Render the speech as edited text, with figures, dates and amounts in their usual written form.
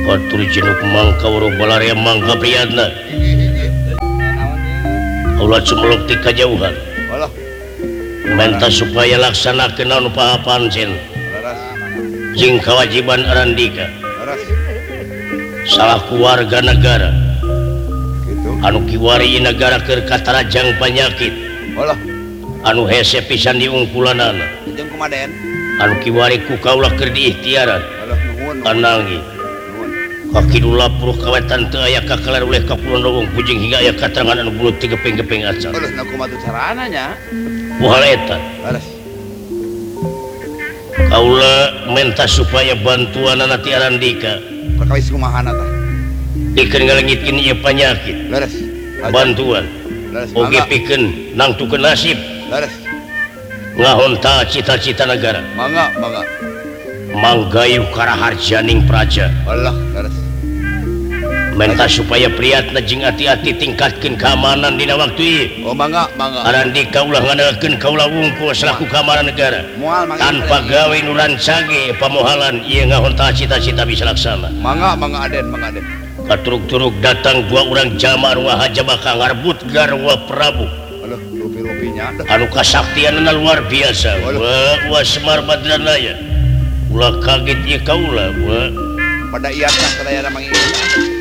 batur jenuk mangka urang balarea mangga priyadna ulah cumuluk ti kajauhan minta supaya laksanakeun anu pahapancen jeung kewajiban Arandika salah keluarga negara anu kiwari negara keur katarajang panyakit anu hese pisan diungkulanana anu kiwari ku kaulah keur diikhtiaran anangi kakidula puluh kawetan teu aya kakelar oleh kapuloan lowong pujing hingga aya katerangan anu bulut ti gepeng-gepeng acan kumaha carana nya moal eta kaula minta supaya bantuanana ti Arandika perkawis kumahana tah pikeun ngalengitkeun ieu panyakit leres bantuan oge pikeun nangtukeun nasib leres ngahonta cita-cita negara mangga manggayuh karaharjaning praja Allah leres minta supaya priyatna jeung hati-hati tingkatkeun keamanan dina waktu ieu mangga Arandika ulah ngandalkeun kaula wungkul selaku keamanan negara tanpa gawe nu rancage pamohalan ieu ngahonta cita-cita bisa laksana mangga aden katuruk-turuk datang dua urang jama anu ngahaja bakal ngarbut garwa Prabu rupi-rupinya anu kasaktianna luar biasa wa Semar Badranaya ulah kaget ieu kaula pada iatna sadayana mangingat